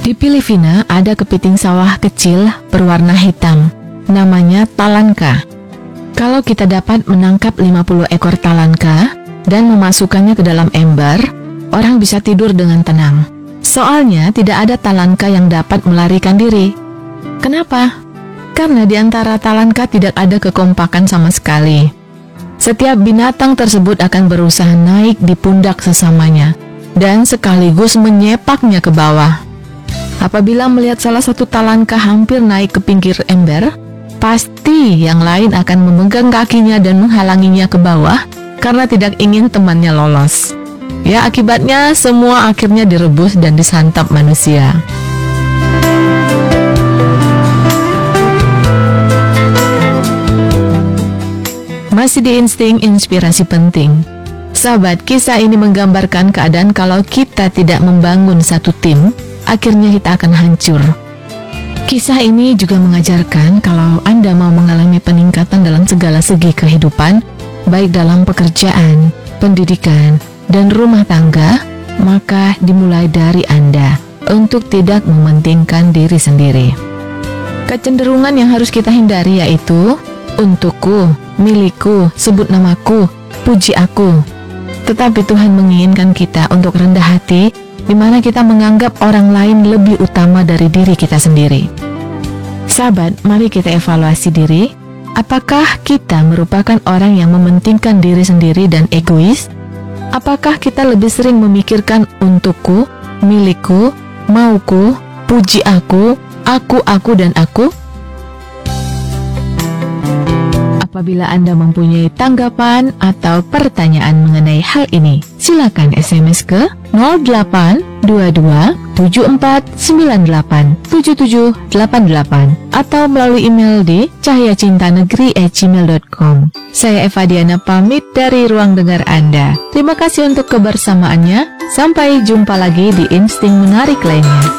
Di Filipina ada kepiting sawah kecil berwarna hitam, namanya talanka. Kalau kita dapat menangkap 50 ekor talanka dan memasukkannya ke dalam ember, orang bisa tidur dengan tenang. Soalnya tidak ada talanka yang dapat melarikan diri. Kenapa? Karena di antara talanka tidak ada kekompakan sama sekali. Setiap binatang tersebut akan berusaha naik di pundak sesamanya dan sekaligus menyepaknya ke bawah. Apabila melihat salah satu talanka hampir naik ke pinggir ember, pasti yang lain akan memegang kakinya dan menghalanginya ke bawah karena tidak ingin temannya lolos. Ya, akibatnya semua akhirnya direbus dan disantap manusia. Masih di insting inspirasi penting. Sahabat, kisah ini menggambarkan keadaan kalau kita tidak membangun satu tim, akhirnya kita akan hancur. Kisah ini juga mengajarkan kalau Anda mau mengalami peningkatan dalam segala segi kehidupan, baik dalam pekerjaan, pendidikan, dan rumah tangga, maka dimulai dari Anda untuk tidak mementingkan diri sendiri. Kecenderungan yang harus kita hindari yaitu untukku, milikku, sebut namaku, puji aku. Tetapi Tuhan menginginkan kita untuk rendah hati, di mana kita menganggap orang lain lebih utama dari diri kita sendiri. Sahabat, mari kita evaluasi diri. Apakah kita merupakan orang yang mementingkan diri sendiri dan egois? Apakah kita lebih sering memikirkan untukku, milikku, mauku, puji aku, dan aku? Apabila Anda mempunyai tanggapan atau pertanyaan mengenai hal ini, silakan SMS ke 0822-2498-7788 atau melalui email di cahayacintanegeri@gmail.com. Saya Eva Diana pamit dari ruang dengar Anda. Terima kasih untuk kebersamaannya. Sampai jumpa lagi di insting menarik lainnya.